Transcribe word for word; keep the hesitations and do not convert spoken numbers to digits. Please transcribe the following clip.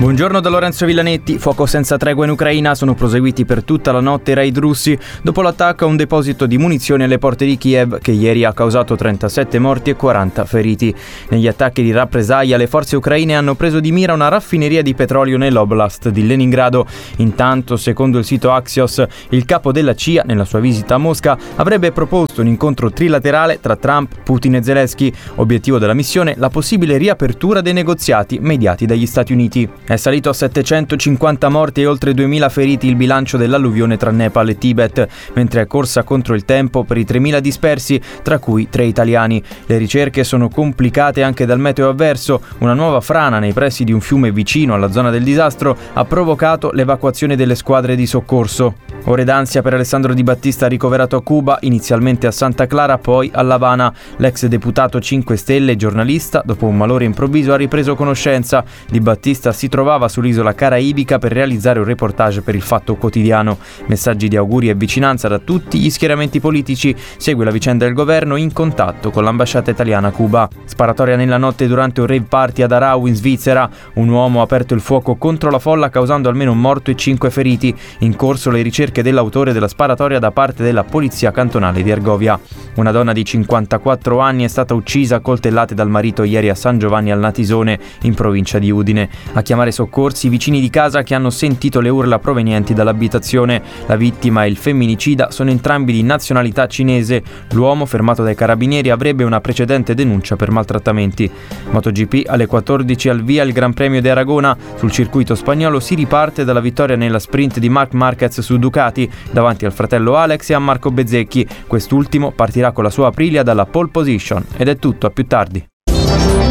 Buongiorno da Lorenzo Villanetti. Fuoco senza tregua in Ucraina. Sono proseguiti per tutta la notte i raid russi dopo l'attacco a un deposito di munizioni alle porte di Kiev che ieri ha causato trentasette morti e quaranta feriti. Negli attacchi di rappresaglia le forze ucraine hanno preso di mira una raffineria di petrolio nell'oblast di Leningrado. Intanto, secondo il sito Axios, il capo della C I A nella sua visita a Mosca avrebbe proposto un incontro trilaterale tra Trump, Putin e Zelensky. Obiettivo della missione: la possibile riapertura dei negoziati mediati dagli Stati Uniti. È salito a settecentocinquanta morti e oltre duemila feriti il bilancio dell'alluvione tra Nepal e Tibet, mentre è corsa contro il tempo per i tremila dispersi, tra cui tre italiani. Le ricerche sono complicate anche dal meteo avverso. Una nuova frana nei pressi di un fiume vicino alla zona del disastro ha provocato l'evacuazione delle squadre di soccorso. Ore d'ansia per Alessandro Di Battista, ricoverato a Cuba, inizialmente a Santa Clara, poi a L'Avana. L'ex deputato cinque Stelle e giornalista, dopo un malore improvviso, ha ripreso conoscenza. Di Battista si trovava sull'isola caraibica per realizzare un reportage per il Fatto Quotidiano. Messaggi di auguri e vicinanza da tutti gli schieramenti politici. Segue la vicenda del governo in contatto con l'ambasciata italiana a Cuba. Sparatoria nella notte durante un rave party ad Aarau in Svizzera. Un uomo ha aperto il fuoco contro la folla causando almeno un morto e cinque feriti. In corso le ricerche dell'autore della sparatoria da parte della polizia cantonale di Ergovia. Una donna di cinquantaquattro anni è stata uccisa a coltellate dal marito ieri a San Giovanni al Natisone, in provincia di Udine. A chiamare soccorsi i vicini di casa che hanno sentito le urla provenienti dall'abitazione. La vittima e il femminicida sono entrambi di nazionalità cinese. L'uomo, fermato dai carabinieri, avrebbe una precedente denuncia per maltrattamenti. MotoGP, alle quattordici al via il Gran Premio di Aragona. Sul circuito spagnolo si riparte dalla vittoria nella sprint di Marc Marquez su Ducati davanti al fratello Alex e a Marco Bezzecchi. Quest'ultimo partirà con la sua Aprilia dalla pole position. Ed è tutto, a più tardi.